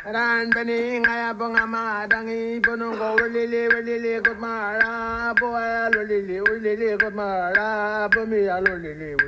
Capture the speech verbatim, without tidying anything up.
Ran bening I abongama dangi bonongo lili lili good mara boy lili lili good mara bomi lili